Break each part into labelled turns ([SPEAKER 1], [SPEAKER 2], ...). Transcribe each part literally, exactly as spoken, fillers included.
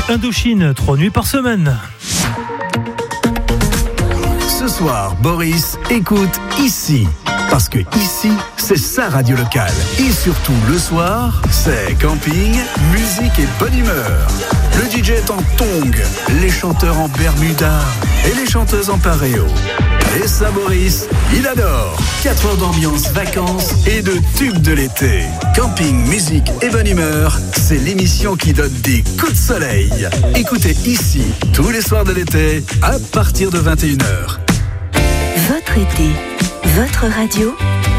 [SPEAKER 1] Indochine, trois nuits par semaine.
[SPEAKER 2] Ce soir, Boris écoute ici. Parce que ici, c'est sa radio locale. Et surtout, le soir, c'est camping, musique et bonne humeur. Le D J est en tongs, les chanteurs en bermuda et les chanteuses en paréo. Et ça, Boris, il adore. quatre heures d'ambiance, vacances et de tubes de l'été. Camping, musique et bonne humeur, c'est l'émission qui donne des coups de soleil. Écoutez ici, tous les soirs de l'été, à partir de vingt et une heures.
[SPEAKER 3] Votre été, votre radio.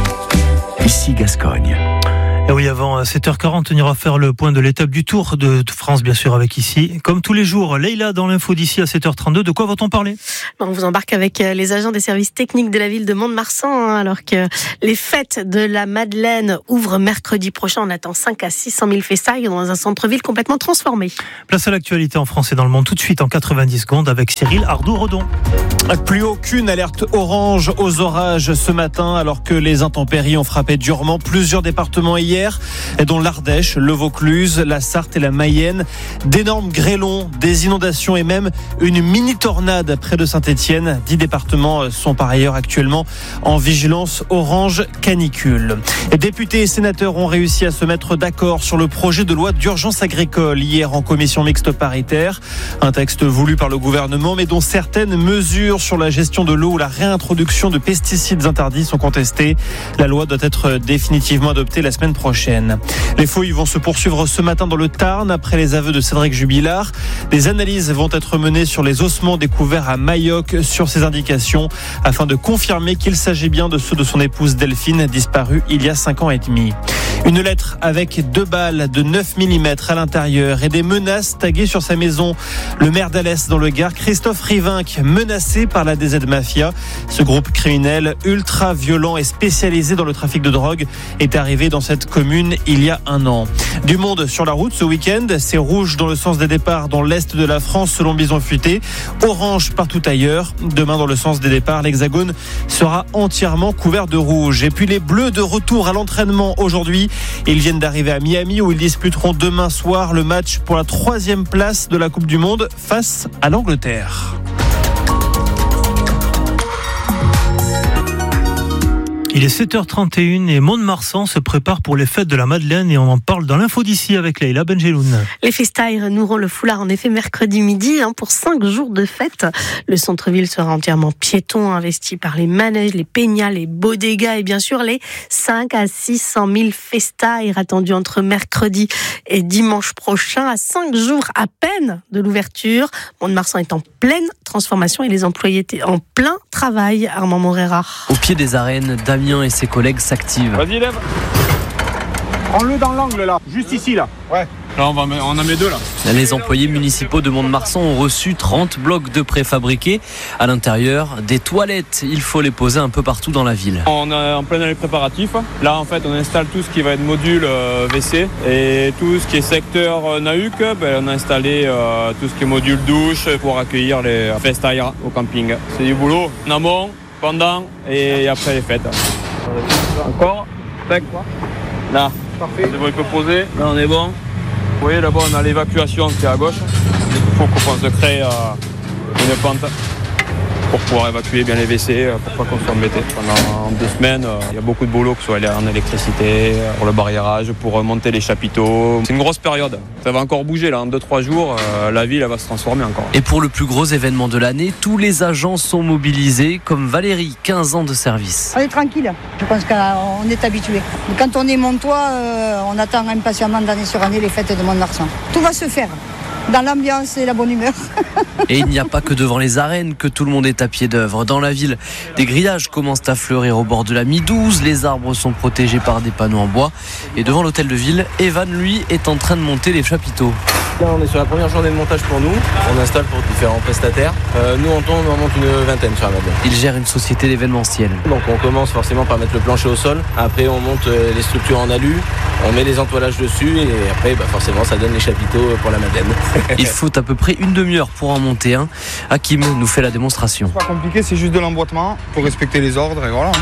[SPEAKER 2] Ici Gascogne.
[SPEAKER 1] Et oui, avant sept heures quarante, on ira faire le point de l'étape du Tour de France, bien sûr, avec ici. Comme tous les jours, Leïla dans l'info d'ici à sept heures trente-deux. De quoi va-t-on parler ?
[SPEAKER 4] On vous embarque avec les agents des services techniques de la ville de Mont-de-Marsan, hein, alors que les fêtes de la Madeleine ouvrent mercredi prochain. On attend cinq à six cent mille festailles dans un centre-ville complètement transformé.
[SPEAKER 1] Place à l'actualité en France et dans le monde tout de suite en quatre-vingt-dix secondes avec Cyril Ardoux-Redon.
[SPEAKER 5] Plus aucune alerte orange aux orages ce matin, alors que les intempéries ont frappé durement plusieurs départements hier, dont l'Ardèche, le Vaucluse, la Sarthe et la Mayenne. D'énormes grêlons, des inondations et même une mini-tornade près de Saint-Étienne. Dix départements sont par ailleurs actuellement en vigilance orange canicule. Les députés et sénateurs ont réussi à se mettre d'accord sur le projet de loi d'urgence agricole hier en commission mixte paritaire. Un texte voulu par le gouvernement, mais dont certaines mesures sur la gestion de l'eau ou la réintroduction de pesticides interdits sont contestées. La loi doit être définitivement adoptée la semaine prochaine. Les fouilles vont se poursuivre ce matin dans le Tarn après les aveux de Cédric Jubilard. Des analyses vont être menées sur les ossements découverts à Mayoc sur ces indications afin de confirmer qu'il s'agit bien de ceux de son épouse Delphine, disparue il y a cinq ans et demi. Une lettre avec deux balles de neuf millimètres à l'intérieur et des menaces taguées sur sa maison. Le maire d'Alès dans le Gard, Christophe Rivinc, menacé par la D Z Mafia. Ce groupe criminel ultra violent et spécialisé dans le trafic de drogue est arrivé dans cette commune il y a un an. Du monde sur la route ce week-end, c'est rouge dans le sens des départs dans l'est de la France selon Bison Futé, orange partout ailleurs. Demain dans le sens des départs, l'Hexagone sera entièrement couvert de rouge. Et puis les Bleus de retour à l'entraînement aujourd'hui. Ils viennent d'arriver à Miami où ils disputeront demain soir le match pour la troisième place de la Coupe du Monde face à l'Angleterre.
[SPEAKER 1] Il est sept heures trente et une et Mont-de-Marsan se prépare pour les fêtes de la Madeleine et on en parle dans l'info d'ici avec Leïla Benjeloun.
[SPEAKER 4] Les festailles renoueront le foulard en effet mercredi midi hein, pour cinq jours de fête. Le centre-ville sera entièrement piéton, investi par les manèges, les peñas, les bodegas et bien sûr les cinq à six cent mille festailles attendues entre mercredi et dimanche prochain, à cinq jours à peine de l'ouverture. Mont-de-Marsan est en pleine transformation et les employés étaient en plein travail. Armand Morera.
[SPEAKER 6] Au pied des arènes, Damien et ses collègues s'activent.
[SPEAKER 7] Vas-y, lève. Prends-le dans l'angle là, juste ici là. Ouais. Là on, va, on en met deux là.
[SPEAKER 6] Les employés municipaux de Mont-de-Marsan ont reçu trente blocs de préfabriqués. À l'intérieur, des toilettes. Il faut les poser un peu partout dans la ville.
[SPEAKER 7] On est en plein dans les préparatifs. Là en fait on installe tout ce qui va être module euh, W C et tout ce qui est secteur euh, Nahuc. Ben, on a installé euh, tout ce qui est module douche pour accueillir les festailles au camping. C'est du boulot en amont, pendant et après les fêtes. Encore. Tac. Là. Parfait. C'est bon, il peut poser. Là on est bon. Vous voyez là-bas on a l'évacuation qui est à gauche. Il faut qu'on se crée euh, une pente pour pouvoir évacuer bien les W C, pour pas qu'on soit embêté. Pendant deux semaines, euh, il y a beaucoup de boulot, que ce soit en électricité, pour le barriérage, pour monter les chapiteaux. C'est une grosse période. Ça va encore bouger là, en deux trois jours, euh, la ville elle va se transformer encore.
[SPEAKER 6] Et pour le plus gros événement de l'année, tous les agents sont mobilisés, comme Valérie, quinze ans de service.
[SPEAKER 8] On est tranquille, je pense qu'on est habitué. Quand on est montois, euh, on attend impatiemment d'année sur année les fêtes de Mont-de-Marsan. Tout va se faire. Dans l'ambiance et la bonne humeur.
[SPEAKER 6] Et il n'y a pas que devant les arènes que tout le monde est à pied d'œuvre. Dans la ville, des grillages commencent à fleurir au bord de la Mi douze. Les arbres sont protégés par des panneaux en bois. Et devant l'hôtel de ville, Evan, lui, est en train de monter les chapiteaux.
[SPEAKER 9] Là, on est sur la première journée de montage pour nous. On installe pour différents prestataires. Euh, nous, on tombe, on monte une vingtaine sur la Madeleine.
[SPEAKER 6] Il gère une société d'événementiel.
[SPEAKER 9] Donc, on commence forcément par mettre le plancher au sol. Après, on monte les structures en alu. On met les entoilages dessus. Et après, bah, forcément, ça donne les chapiteaux pour la Madeleine.
[SPEAKER 6] Il faut à peu près une demi-heure pour en monter un. Hakim nous fait la démonstration.
[SPEAKER 10] C'est pas compliqué, c'est juste de l'emboîtement pour respecter les ordres et voilà.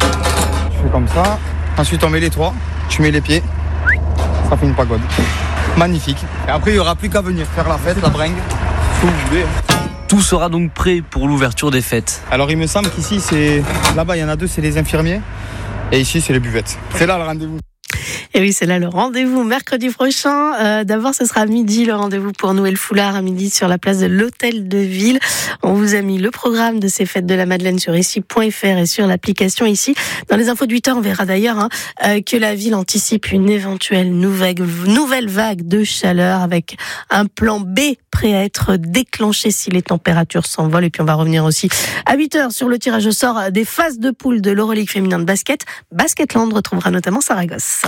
[SPEAKER 10] Je fais comme ça. Ensuite, on met les toits. Tu mets les pieds. Ça fait une pagode. magnifique. Et après, il n'y aura plus qu'à venir faire la fête, la bringue, ce que vous voulez.
[SPEAKER 6] Tout sera donc prêt pour l'ouverture des fêtes.
[SPEAKER 10] Alors, il me semble qu'ici, c'est là-bas, il y en a deux, c'est les infirmiers. Et ici, c'est les buvettes. C'est là le rendez-vous.
[SPEAKER 4] Et oui, c'est là le rendez-vous mercredi prochain. Euh, d'abord, ce sera à midi, le rendez-vous pour Noël Foulard à midi sur la place de l'Hôtel de Ville. On vous a mis le programme de ces fêtes de la Madeleine sur ici point f r et sur l'application ici. Dans les infos de huit heures, on verra d'ailleurs hein, euh, que la ville anticipe une éventuelle nouvelle, nouvelle vague de chaleur avec un plan B prêt à être déclenché si les températures s'envolent. Et puis on va revenir aussi à huit heures sur le tirage au sort des phases de poule de l'Euroleague féminin de basket. Basketland retrouvera notamment Saragosse.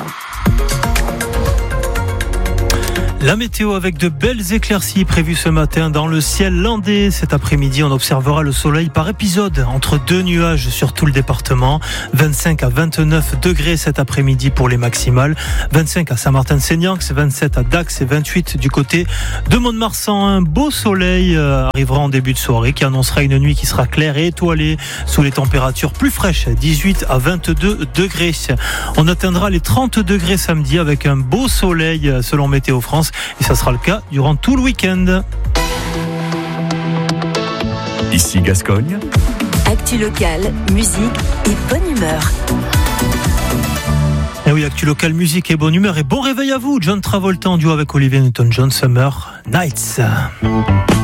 [SPEAKER 1] La météo avec de belles éclaircies prévues ce matin dans le ciel landais. Cet après-midi, on observera le soleil par épisode entre deux nuages sur tout le département. vingt-cinq à vingt-neuf degrés cet après-midi pour les maximales. vingt-cinq à Saint-Martin-Seignax, vingt-sept à Dax et vingt-huit du côté de Mont-de-Marsan. Un beau soleil arrivera en début de soirée qui annoncera une nuit qui sera claire et étoilée sous les températures plus fraîches, dix-huit à vingt-deux degrés. On atteindra les trente degrés samedi avec un beau soleil selon Météo France. Et ça sera le cas durant tout le week-end.
[SPEAKER 2] Ici Gascogne.
[SPEAKER 3] Actu locale, musique et bonne humeur.
[SPEAKER 1] Et oui, actu local, musique et bonne humeur. Et bon réveil à vous, John Travolta en duo avec Olivia Newton-John, Summer Nights.